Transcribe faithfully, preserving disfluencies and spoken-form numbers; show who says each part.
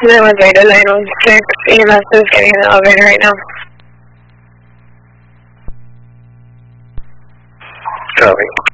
Speaker 1: nine one zero to nine one six, E M S is getting in the elevator right now.
Speaker 2: Copy.